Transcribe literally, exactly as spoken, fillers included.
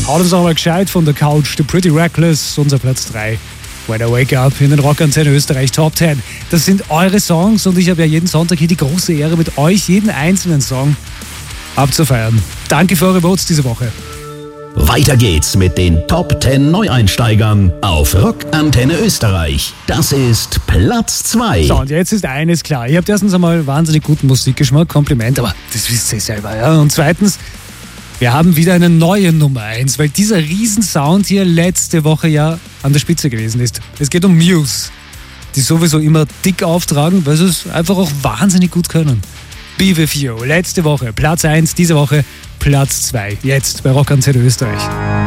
Haut uns auch mal gescheit von der Couch. The Pretty Reckless, unser Platz drei. When I Wake Up in den Rockantenne Österreich Top zehn. Das sind eure Songs und ich habe ja jeden Sonntag hier die große Ehre, mit euch jeden einzelnen Song abzufeiern. Danke für eure Votes diese Woche. Weiter geht's mit den Top zehn Neueinsteigern auf Rockantenne Österreich. Das ist Platz zwei. So, und jetzt ist eines klar. Ihr habt erstens einmal wahnsinnig guten Musikgeschmack, Kompliment, aber das wisst ihr selber, ja. Und zweitens, wir haben wieder eine neue Nummer eins, weil dieser Riesensound hier letzte Woche ja an der Spitze gewesen ist. Es geht um Muse, die sowieso immer dick auftragen, weil sie es einfach auch wahnsinnig gut können. Be With You, letzte Woche Platz eins, diese Woche Platz zwei. Jetzt bei Rockantenne Österreich.